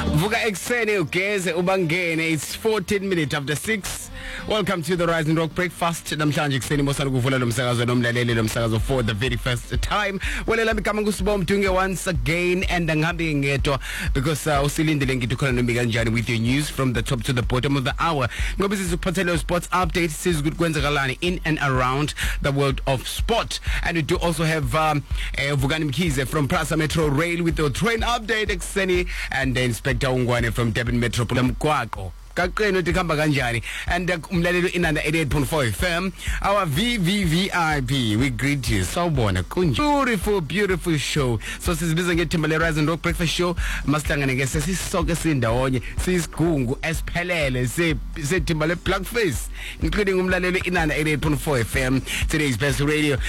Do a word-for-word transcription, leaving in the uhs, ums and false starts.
Vuka ekseni ugeze ubangene. It's fourteen minutes after six. Welcome to the Rise and Rock Breakfast. Namhlanje ekseni mosana kuvula lo msakazo nomlaleli lo msakazo for the very first time. Welela mikama ngusibom Mdunge once again and ngihambe ngedwa because uh, usilindele ngithi khona nomi kanjani with your news from the top to the bottom of the hour. Ngoba sizokuphathela sports update sizikwenzakalani in and around the world of sport. And we do also have um, uh, Vukani Mkhize from Prasa Metro Rail with the train update ekseni, and then Inspector Ungwane from Durban Metropolitan Mkwako. Kakeno tikamba kanjani, and umlalelo in under eighty-eight point four F M. Our V V V I P, we greet you. Sawubona kunje. Beautiful, beautiful show. So sizibiza ngethimba Rise and Rock Breakfast Show. Masihlangane ke sesisoke sindawonye, sisigungu esiphelele se sethimba le Black Face, including umlalelo in under eighty-eight point four F M. Today's best radio.